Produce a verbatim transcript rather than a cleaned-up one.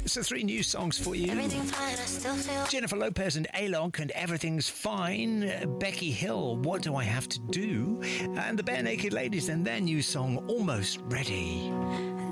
So three new songs for you. Everything's fine, I still feel. Jennifer Lopez and Alok and Everything's Fine. Uh, Becky Hill, What Do I Have to Do? And the Bare Naked Ladies and their new song, Almost Ready.